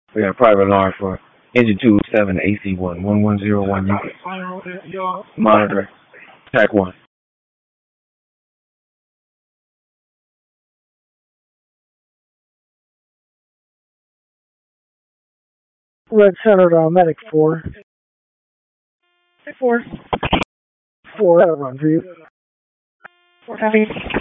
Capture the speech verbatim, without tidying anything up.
We got a private alarm for engine two seven A C one one one zero one U. Monitor. Track one. Red Center to Medic four. four. four, that'll run for you. four copy.